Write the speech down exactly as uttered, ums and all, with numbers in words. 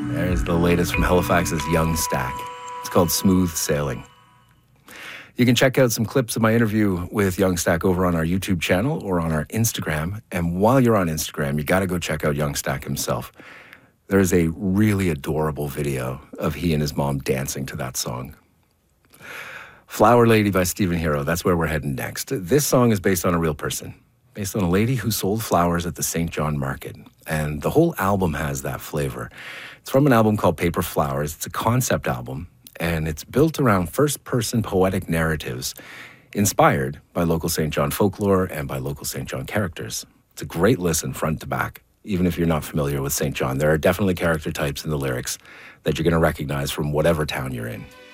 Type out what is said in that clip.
There's the latest from Halifax's Young Stack. It's called Smooth Sailing. You can check out some clips of my interview with Young Stack over on our YouTube channel or on our Instagram. And while you're on Instagram, you got to go check out Young Stack himself. There's a really adorable video of he and his mom dancing to that song. Flower Lady by Stephen Hero, that's where we're heading next. This song is based on a real person, based on a lady who sold flowers at the Saint John Market. And the whole album has that flavor. It's from an album called Paper Flowers. It's a concept album, and it's built around first-person poetic narratives inspired by local Saint John folklore and by local Saint John characters. It's a great listen front to back, even if you're not familiar with Saint John. There are definitely character types in the lyrics that you're going to recognize from whatever town you're in.